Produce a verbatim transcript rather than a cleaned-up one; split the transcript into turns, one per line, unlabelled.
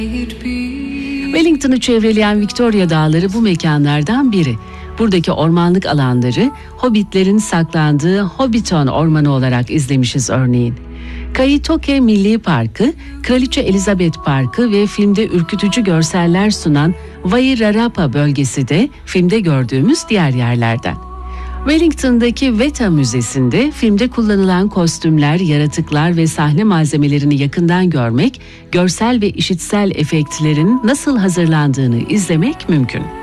Wellington'u çevreleyen Victoria Dağları bu mekanlardan biri. Buradaki ormanlık alanları Hobbitlerin saklandığı Hobbiton Ormanı olarak izlemişiz örneğin. Kaitoke Milli Parkı, Kraliçe Elizabeth Parkı ve filmde ürkütücü görseller sunan Wairarapa bölgesi de filmde gördüğümüz diğer yerlerden. Wellington'daki Weta Müzesi'nde filmde kullanılan kostümler, yaratıklar ve sahne malzemelerini yakından görmek, görsel ve işitsel efektlerin nasıl hazırlandığını izlemek mümkün.